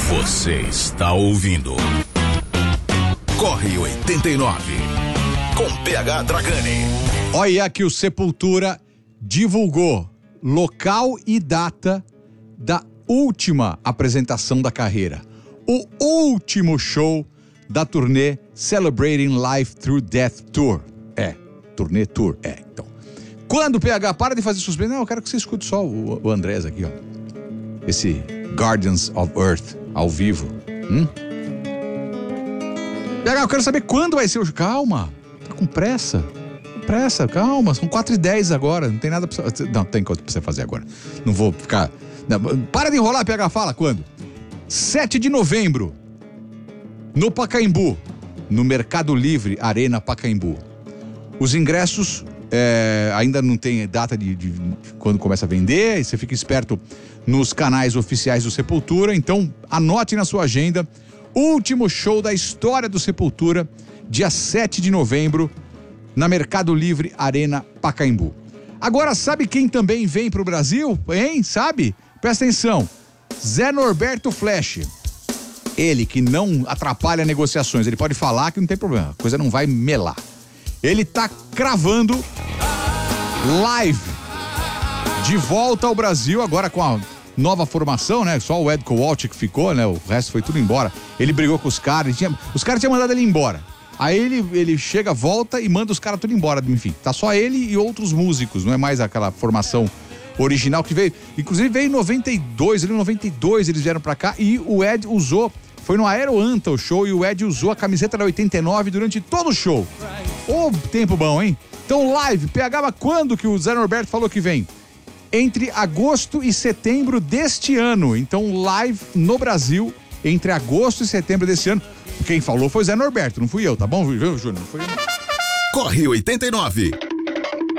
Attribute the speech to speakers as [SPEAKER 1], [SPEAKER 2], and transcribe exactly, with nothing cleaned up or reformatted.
[SPEAKER 1] Você está ouvindo Corre oitenta e nove com P H Dragani.
[SPEAKER 2] Olha que o Sepultura divulgou local e data da última apresentação da carreira. O último show da turnê Celebrating Life Through Death Tour. É, turnê tour, é, então. Quando o P H para de fazer suspense, não, eu quero que você escute só o, o Andrés aqui, ó. Esse Guardians of Earth, ao vivo. Hum? P H, eu quero saber quando vai ser o... Calma, tá com pressa. Com pressa, calma, são quatro e dez agora, não tem nada pra... Não, tem coisa pra você fazer agora. Não vou ficar... Não, para de enrolar, P H, fala, quando? sete de novembro, no Pacaembu, no Mercado Livre Arena Pacaembu. Os ingressos é, ainda não tem data de, de, de quando começa a vender, você fica esperto nos canais oficiais do Sepultura, então anote na sua agenda, último show da história do Sepultura, dia sete de novembro, na Mercado Livre Arena Pacaembu. Agora, sabe quem também vem pro Brasil? Hein? Sabe? Presta atenção. Zé Norberto Flash. Ele que não atrapalha negociações, ele pode falar que não tem problema, a coisa não vai melar. Ele tá cravando live de volta ao Brasil, agora com a nova formação, né? Só o Ed Kowalczyk que ficou, né? O resto foi tudo embora. Ele brigou com os caras, tinha... os caras tinham mandado ele embora. Aí ele, ele chega, volta e manda os caras tudo embora, enfim. Tá só ele e outros músicos, não é mais aquela formação original que veio. Inclusive veio em noventa e dois, em noventa e dois eles vieram pra cá e o Ed usou, foi no Aeroanta o show, e o Ed usou a camiseta da oitenta e nove durante todo o show. Ô, tempo bom, hein? Então, live, P H, quando que o Zé Norberto falou que vem? Entre agosto e setembro deste ano. Então, live no Brasil, entre agosto e setembro deste ano. Quem falou foi o Zé Norberto, não fui eu, tá bom, Júnior? Não fui eu.
[SPEAKER 1] Corre oitenta e nove.